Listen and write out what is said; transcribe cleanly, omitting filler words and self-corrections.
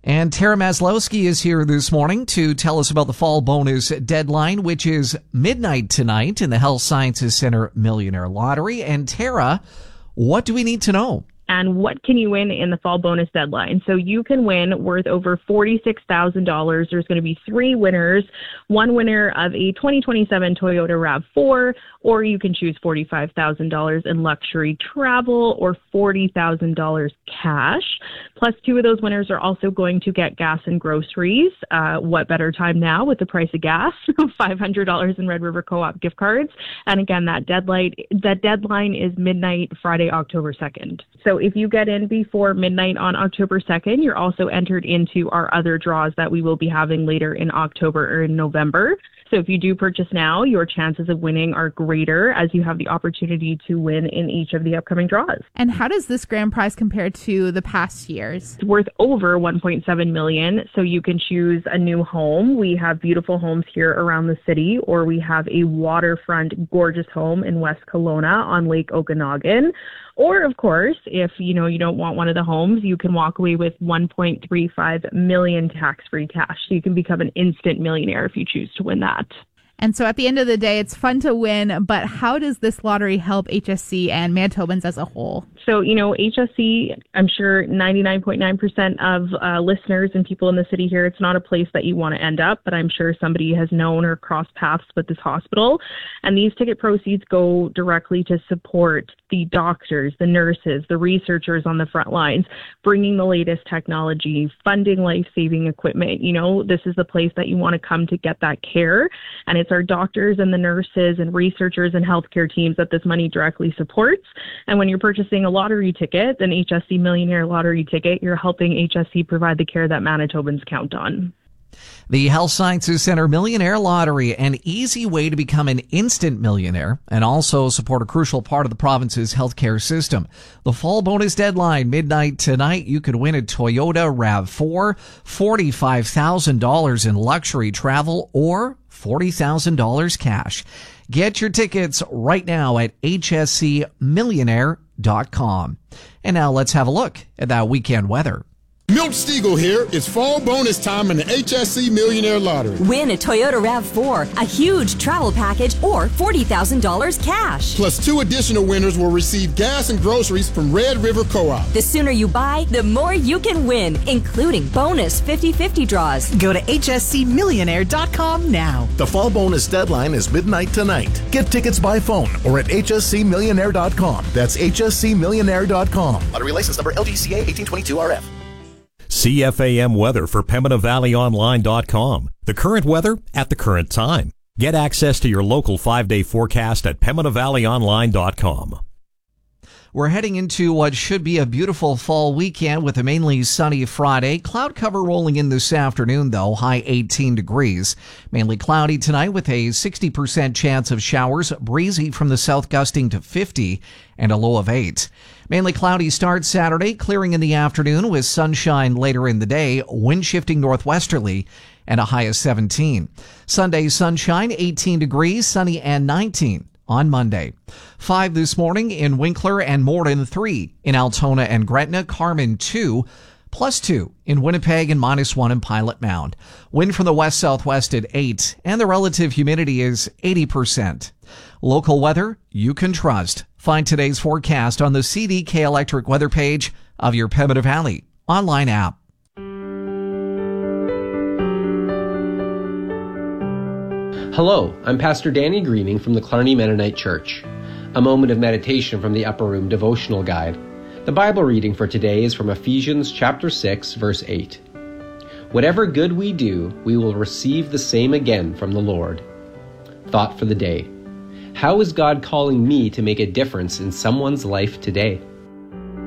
And Tara Maslowski is here this morning to tell us about the fall bonus deadline, which is midnight tonight in the Health Sciences Center Millionaire Lottery. And Tara, what do we need to know? And what can you win in the fall bonus deadline? So you can win worth over $46,000. There's going to be 3 winners. One winner of a 2027 Toyota RAV4, or you can choose $45,000 in luxury travel or $40,000 cash. Plus 2 of those winners are also going to get gas and groceries. What better time now with the price of gas? $500 in Red River Co-op gift cards. And again, that deadline is midnight, Friday, October 2nd. So if you get in before midnight on October 2nd, you're also entered into our other draws that we will be having later in October or in November. So if you do purchase now, your chances of winning are greater as you have the opportunity to win in each of the upcoming draws. And how does this grand prize compare to the past years? It's worth over $1.7 million, so you can choose a new home. We have beautiful homes here around the city, or we have a waterfront gorgeous home in West Kelowna on Lake Okanagan. Or, of course, if you don't want one of the homes, you can walk away with $1.35 million tax-free cash. So you can become an instant millionaire if you choose to win that. And so at the end of the day, it's fun to win, but how does this lottery help HSC and Manitobans as a whole? So, HSC, I'm sure 99.9% of listeners and people in the city here, it's not a place that you want to end up, but I'm sure somebody has known or crossed paths with this hospital. And these ticket proceeds go directly to support the doctors, the nurses, the researchers on the front lines, bringing the latest technology, funding life-saving equipment. This is the place that you want to come to get that care. And it's our doctors and the nurses and researchers and healthcare teams that this money directly supports. And when you're purchasing a lottery ticket, an HSC Millionaire Lottery ticket, you're helping HSC provide the care that Manitobans count on. The Health Sciences Center Millionaire Lottery, an easy way to become an instant millionaire and also support a crucial part of the province's healthcare system. The fall bonus deadline, midnight tonight, you could win a Toyota RAV4, $45,000 in luxury travel, or $40,000 cash. Get your tickets right now at hscmillionaire.com. And now let's have a look at that weekend weather. Milt Stiegel here. It's fall bonus time in the HSC Millionaire Lottery. Win a Toyota RAV4, a huge travel package, or $40,000 cash. Plus 2 additional winners will receive gas and groceries from Red River Co-op. The sooner you buy, the more you can win, including bonus 50/50 draws. Go to hscmillionaire.com now. The fall bonus deadline is midnight tonight. Get tickets by phone or at hscmillionaire.com. That's hscmillionaire.com. Lottery license number LGCA 1822RF. CFAM weather for PembinaValleyOnline.com. The current weather at the current time. Get access to your local 5-day forecast at PembinaValleyOnline.com. We're heading into what should be a beautiful fall weekend with a mainly sunny Friday. Cloud cover rolling in this afternoon, though, high 18 degrees. Mainly cloudy tonight with a 60% chance of showers, breezy from the south gusting to 50 and a low of 8. Mainly cloudy start Saturday, clearing in the afternoon with sunshine later in the day, wind shifting northwesterly and a high of 17. Sunday sunshine, 18 degrees, sunny and 19. On Monday. 5 this morning in Winkler and Morden, 3 in Altona and Gretna, Carmen 2, +2 in Winnipeg and -1 in Pilot Mound. Wind from the west-southwest at 8 and the relative humidity is 80%. Local weather you can trust. Find today's forecast on the CDK Electric weather page of your Pembina Valley online app. Hello, I'm Pastor Danny Greening from the Clarny Mennonite Church. A moment of meditation from the Upper Room devotional guide. The Bible reading for today is from Ephesians chapter 6, verse 8. Whatever good we do, we will receive the same again from the Lord. Thought for the day. How is God calling me to make a difference in someone's life today?